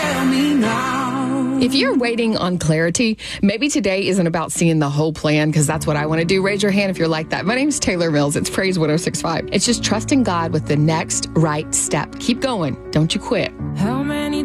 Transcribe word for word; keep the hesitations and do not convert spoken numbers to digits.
tell me now. If you're waiting on clarity, maybe today isn't about seeing the whole plan, because that's what I want to do. Raise your hand if you're like that. My name's Taylor Mills. It's Praise one oh six point five. It's just trusting God with the next right step. Keep going. Don't you quit. How many